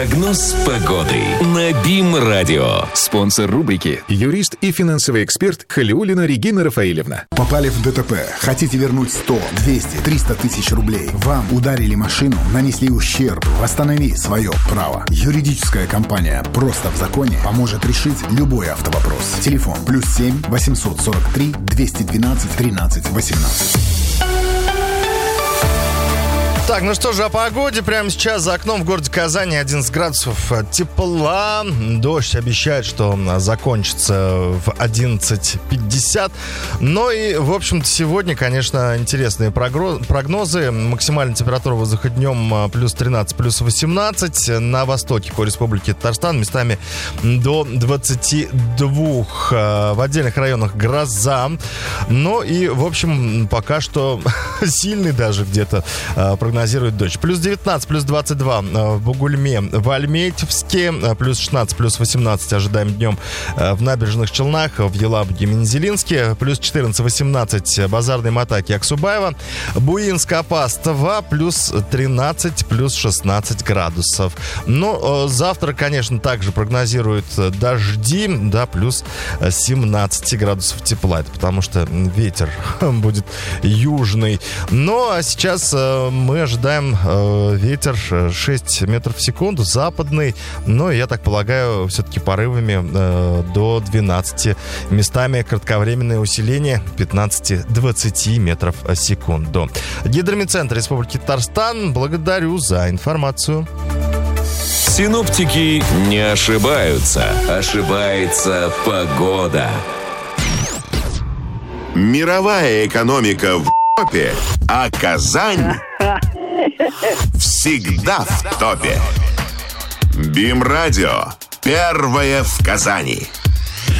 Прогноз погоды на БИМ-радио. Спонсор рубрики — юрист и финансовый эксперт Халиуллина Регина Рафаэлевна. Попали в ДТП? Хотите вернуть 100, 200, 300 тысяч рублей? Вам ударили машину, нанесли ущерб. Восстанови свое право. Юридическая компания «Просто в законе» поможет решить любой автовопрос. Телефон +7 843 212 13 18. Так, ну что же, о погоде. Прямо сейчас за окном в городе Казани 11 градусов тепла. Дождь обещает, что закончится в 11:50. Но и, в общем-то, сегодня, конечно, интересные прогнозы. Максимальная температура воздуха днем +13, +18. На востоке по республике Татарстан местами до 22. В отдельных районах гроза. Но и, в общем, пока что сильный даже где-то прогнозирует дождь. +19, +22 в Бугульме, в Альметьевске, +16, +18 ожидаем днем в Набережных Челнах, в Елабуге, Мензелинске, +14, 18 Базарной Матаке, Аксубаева, Буинск, Апастово, +13, +16 градусов. Но завтра, конечно, также прогнозируют дожди, да, +17 градусов тепла. Это потому что ветер будет южный. Ну, а сейчас мы ожидаем ветер 6 метров в секунду, западный, но, я так полагаю, все-таки порывами до 12, местами кратковременное усиление 15-20 метров в секунду. Гидромедцентр Республики Татарстан, благодарю за информацию. Синоптики не ошибаются. Ошибается погода. Мировая экономика в топе, а Казань всегда в топе. БИМ-радио. Первое в Казани.